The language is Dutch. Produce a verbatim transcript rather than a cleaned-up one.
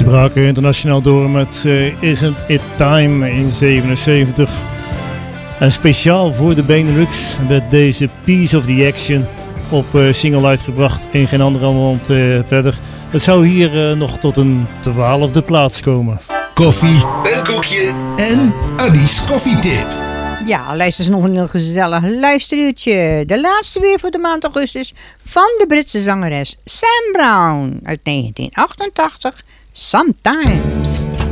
braken internationaal door met uh, Isn't It Time in zevenenzeventig. En speciaal voor de Benelux werd deze Piece of the Action op uh, single uitgebracht in geen andere land uh, verder. Het zou hier uh, nog tot een twaalfde plaats komen. Koffie, een koekje en Annie's koffietip. Ja, luister eens nog een heel gezellig luisteruurtje. De laatste weer voor de maand augustus van de Britse zangeres Sam Brown uit negentien achtentachtig, Sometimes.